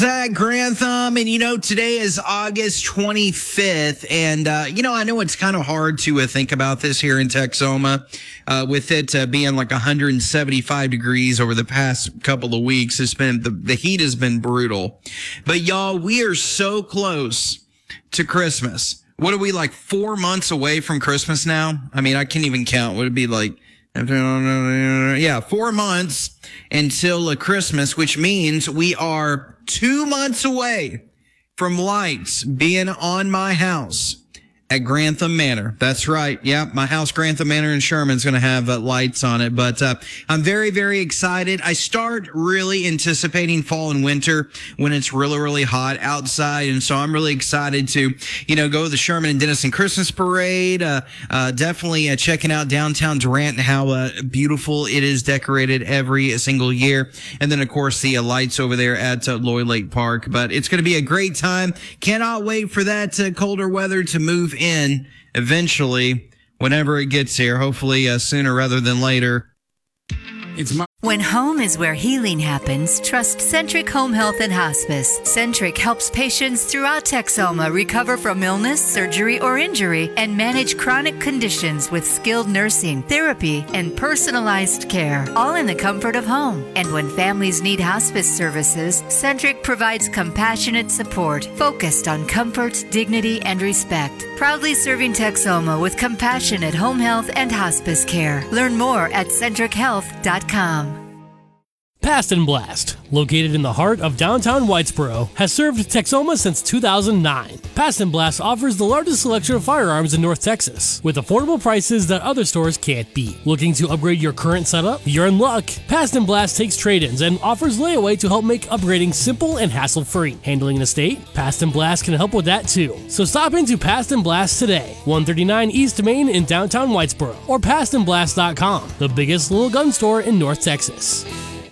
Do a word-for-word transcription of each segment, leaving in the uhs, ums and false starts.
Zach Grantham, and you know, today is August twenty-fifth, and uh, you know, I know it's kind of hard to uh, think about this here in Texoma, uh, with it uh, being like one hundred seventy-five degrees over the past couple of weeks. It's been, the, the heat has been brutal, but y'all, we are so close to Christmas. What are we, like four months away from Christmas now? I mean, I can't even count. Would it be like, yeah, four months until uh, Christmas, which means we are two months away from lights being on my house at Grantham Manor. That's right. Yeah, my house, Grantham Manor in Sherman's going to have uh, lights on it. But uh, I'm very, very excited. I start really anticipating fall and winter when it's really, really hot outside. And so I'm really excited to, you know, go to the Sherman and Denison Christmas Parade. Uh, uh, definitely uh, checking out downtown Durant and how uh, beautiful it is decorated every single year. And then, of course, the uh, lights over there at uh, Lloyd Lake Park. But it's going to be a great time. Cannot wait for that uh, colder weather to move in eventually, whenever it gets here, hopefully uh, sooner rather than later. It's my- When home is where healing happens, trust Centric Home Health and Hospice. Centric helps patients throughout Texoma recover from illness, surgery, or injury and manage chronic conditions with skilled nursing, therapy, and personalized care, all in the comfort of home. And when families need hospice services, Centric provides compassionate support focused on comfort, dignity, and respect. Proudly serving Texoma with compassionate home health and hospice care. Learn more at centric health dot com. Past and Blast, located in the heart of downtown Whitesboro, has served Texoma since two thousand nine. Past and Blast offers the largest selection of firearms in North Texas, with affordable prices that other stores can't beat. Looking to upgrade your current setup? You're in luck. Past and Blast takes trade-ins and offers layaway to help make upgrading simple and hassle-free. Handling an estate? Past and Blast can help with that too. So stop into Past and Blast today, one thirty-nine East Main in downtown Whitesboro, or past and blast dot com, the biggest little gun store in North Texas.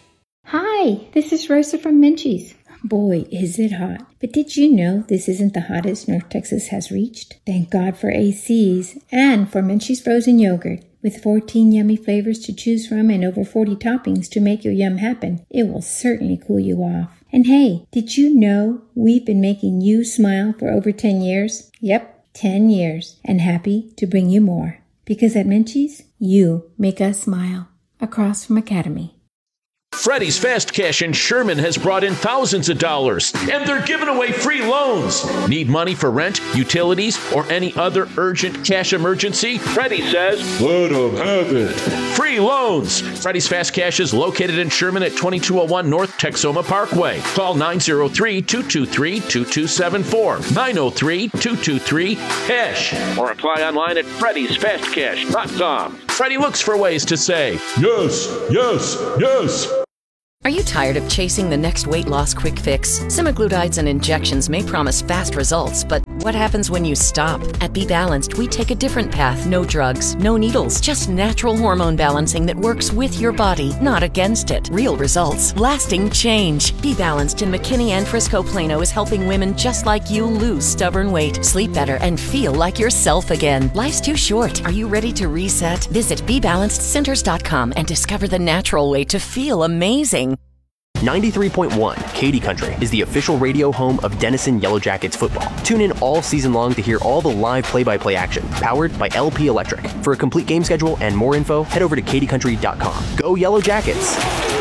Hi, this is Rosa from Menchie's. Boy, is it hot. But did you know this isn't the hottest North Texas has reached? Thank God for A Cs and for Menchie's frozen yogurt. With fourteen yummy flavors to choose from and over forty toppings to make your yum happen, it will certainly cool you off. And hey, did you know we've been making you smile for over ten years? Yep, ten years. And happy to bring you more. Because at Menchie's, you make us smile. Across from Academy. Freddy's Fast Cash in Sherman has brought in thousands of dollars, and they're giving away free loans. Need money for rent, utilities, or any other urgent cash emergency? Freddy says, let them have it. Free loans. Freddy's Fast Cash is located in Sherman at twenty-two oh one North Texoma Parkway. Call nine oh three, two two three, two two seven four, nine oh three, two two three, cash, or apply online at freddys fast cash dot com. Freddy looks for ways to say, yes, yes, yes. Are you tired of chasing the next weight loss quick fix? Semaglutides and injections may promise fast results, but what happens when you stop? At Be Balanced, we take a different path. No drugs, no needles, just natural hormone balancing that works with your body, not against it. Real results, lasting change. Be Balanced in McKinney and Frisco Plano is helping women just like you lose stubborn weight, sleep better, and feel like yourself again. Life's too short. Are you ready to reset? Visit be balanced centers dot com and discover the natural way to feel amazing. ninety-three point one Katy Country is the official radio home of Denison Yellow Jackets football. Tune in all season long to hear all the live play-by-play action, powered by L P Electric. For a complete game schedule and more info, head over to katy country dot com. Go Yellow Jackets!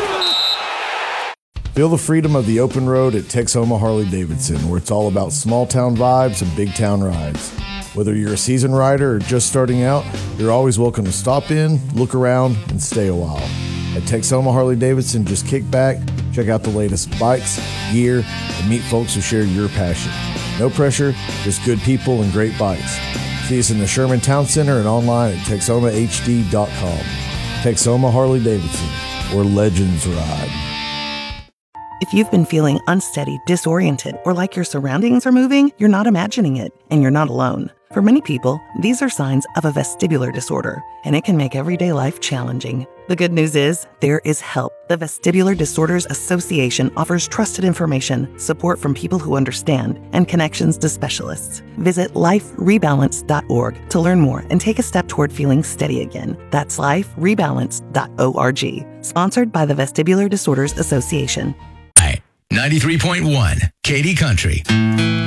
Feel the freedom of the open road at Texoma Harley-Davidson, where it's all about small-town vibes and big-town rides. Whether you're a seasoned rider or just starting out, you're always welcome to stop in, look around, and stay a while. At Texoma Harley-Davidson, just kick back, check out the latest bikes, gear, and meet folks who share your passion. No pressure, just good people and great bikes. See us in the Sherman Town Center and online at texoma h d dot com. Texoma Harley-Davidson, where legends ride. If you've been feeling unsteady, disoriented, or like your surroundings are moving, you're not imagining it, and you're not alone. For many people, these are signs of a vestibular disorder, and it can make everyday life challenging. The good news is, there is help. The Vestibular Disorders Association offers trusted information, support from people who understand, and connections to specialists. Visit life rebalance dot org to learn more and take a step toward feeling steady again. That's life rebalance dot org. Sponsored by the Vestibular Disorders Association. ninety-three point one, Katy Country.